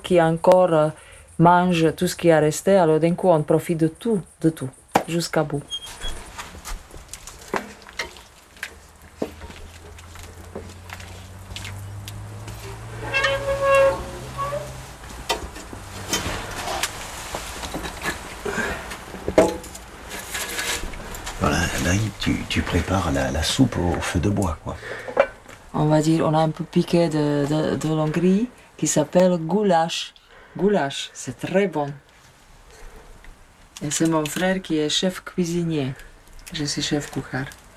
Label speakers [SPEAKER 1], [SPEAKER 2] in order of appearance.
[SPEAKER 1] qui encore mange tout ce qui est resté. Alors d'un coup, on profite de tout, jusqu'à bout.
[SPEAKER 2] Voilà, là, tu prépares la soupe au feu de bois, quoi.
[SPEAKER 1] On va dire, on a un peu piqué de l'Hongrie qui s'appelle goulash. Goulash, c'est très bon. Et c'est mon frère qui est chef cuisinier. Je suis chef cuisinier.